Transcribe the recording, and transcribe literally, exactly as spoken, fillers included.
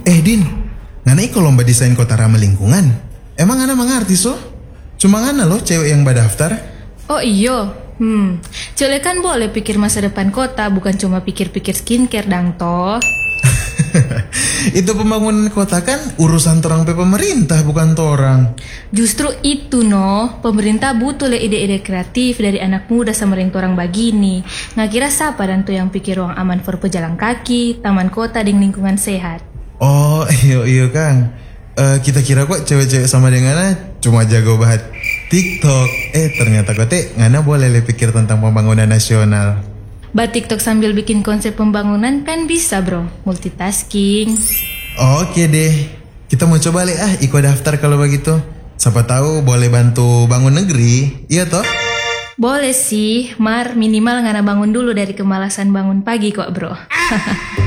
Eh Din, ngana iko lomba desain kota ramah lingkungan. Emang ngana mengerti so? Cuma ngana loh cewek yang badaftar. Oh iyo, hmm, cewek kan boleh pikir masa depan kota, bukan cuma pikir-pikir skincare dang toh. Itu pembangunan kota kan urusan torang pe pemerintah, bukan torang. Justru itu no, pemerintah butuh le ide-ide kreatif dari anak muda sama ring torang begini. Nggak kira siapa dan tuh yang pikir ruang aman for pejalan kaki, taman kota dan lingkungan sehat. Oh iyo iyo Kang, uh, kita kira kok cewek-cewek sama dengan cuma jago banget TikTok. Eh ternyata kote ngana boleh le pikir tentang pembangunan nasional. Buat TikTok sambil bikin konsep pembangunan kan bisa bro, multitasking. Oke deh, kita mau coba le ah ikut daftar kalau begitu. Siapa tahu boleh bantu bangun negeri, iya toh? Boleh sih, Mar, minimal ngana bangun dulu dari kemalasan bangun pagi kok bro.